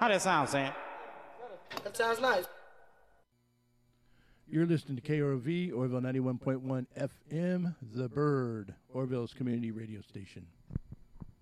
How that sound, Sam? That sounds nice. You're listening to KROV, Orville 91.1 FM, The Bird, Orville's community radio station.